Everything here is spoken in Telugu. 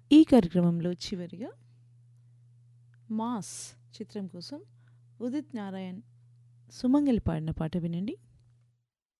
ఈ కార్యక్రమంలో చివరిగా మాస్ చిత్రం కోసం ఉదిత్ నారాయణ్ సుమంగలి పాడిన పాట వినండి.